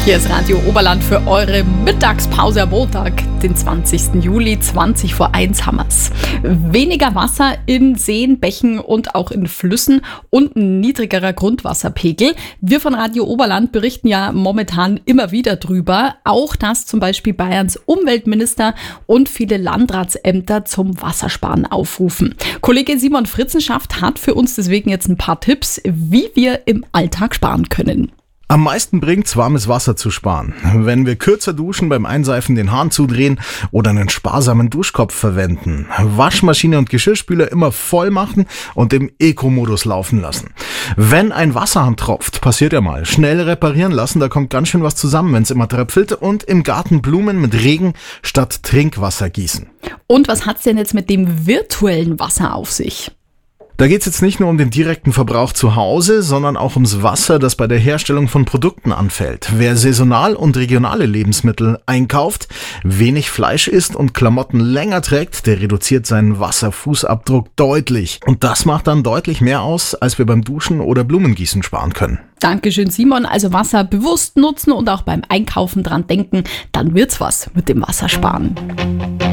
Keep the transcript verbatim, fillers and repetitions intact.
Hier ist Radio Oberland für eure Mittagspause am Montag, den zwanzigsten Juli, zwanzig vor eins haben wir's. Weniger Wasser in Seen, Bächen und auch in Flüssen und ein niedrigerer Grundwasserpegel. Wir von Radio Oberland berichten ja momentan immer wieder drüber, auch dass zum Beispiel Bayerns Umweltminister und viele Landratsämter zum Wassersparen aufrufen. Kollege Simon Fritzenschaft hat für uns deswegen jetzt ein paar Tipps, wie wir im Alltag sparen können. Am meisten bringt's, warmes Wasser zu sparen. Wenn wir kürzer duschen, beim Einseifen den Hahn zudrehen oder einen sparsamen Duschkopf verwenden. Waschmaschine und Geschirrspüler immer voll machen und im Eco-Modus laufen lassen. Wenn ein Wasserhahn tropft, passiert ja mal, schnell reparieren lassen, da kommt ganz schön was zusammen, wenn's immer tröpfelt. Und im Garten Blumen mit Regen statt Trinkwasser gießen. Und was hat's denn jetzt mit dem virtuellen Wasser auf sich? Da geht's jetzt nicht nur um den direkten Verbrauch zu Hause, sondern auch ums Wasser, das bei der Herstellung von Produkten anfällt. Wer saisonal und regionale Lebensmittel einkauft, wenig Fleisch isst und Klamotten länger trägt, der reduziert seinen Wasserfußabdruck deutlich. Und das macht dann deutlich mehr aus, als wir beim Duschen oder Blumengießen sparen können. Dankeschön, Simon. Also Wasser bewusst nutzen und auch beim Einkaufen dran denken, dann wird's was mit dem Wassersparen.